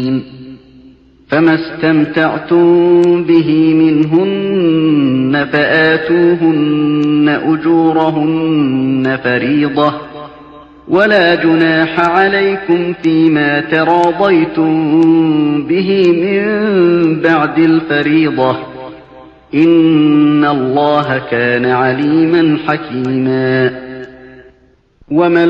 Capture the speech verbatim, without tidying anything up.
فما استمتعتم به منهن فآتوهن أجورهن فريضة ولا جناح عليكم فيما تراضيتم به من بعد الفريضة إن الله كان عليما حكيما. ومن